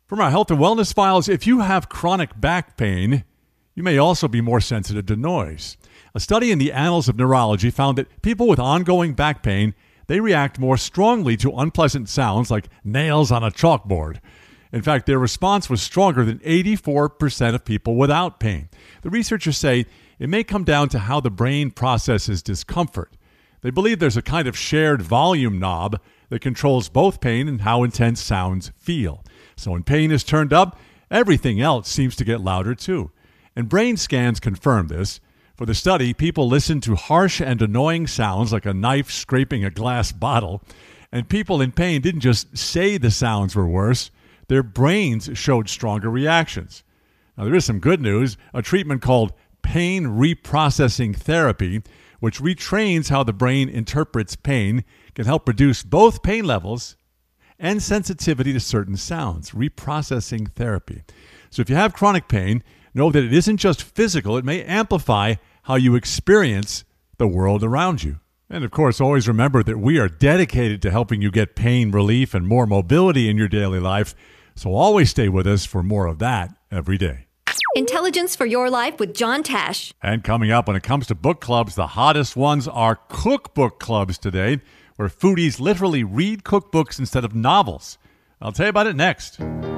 From our health and wellness files, if you have chronic back pain, you may also be more sensitive to noise. A study in the Annals of Neurology found that people with ongoing back pain, they react more strongly to unpleasant sounds like nails on a chalkboard. In fact, their response was stronger than 84% of people without pain. The researchers say it may come down to how the brain processes discomfort. They believe there's a kind of shared volume knob that controls both pain and how intense sounds feel. So when pain is turned up, everything else seems to get louder too. And brain scans confirm this. For the study, people listened to harsh and annoying sounds like a knife scraping a glass bottle. And people in pain didn't just say the sounds were worse. Their brains showed stronger reactions. Now, there is some good news. A treatment called pain reprocessing therapy, which retrains how the brain interprets pain, can help reduce both pain levels and sensitivity to certain sounds. Reprocessing therapy. So if you have chronic pain, know that it isn't just physical. It may amplify how you experience the world around you. And of course, always remember that we are dedicated to helping you get pain relief and more mobility in your daily life. So always stay with us for more of that every day. Intelligence for Your Life with John Tash. And coming up, when it comes to book clubs, the hottest ones are cookbook clubs today, where foodies literally read cookbooks instead of novels. I'll tell you about it next.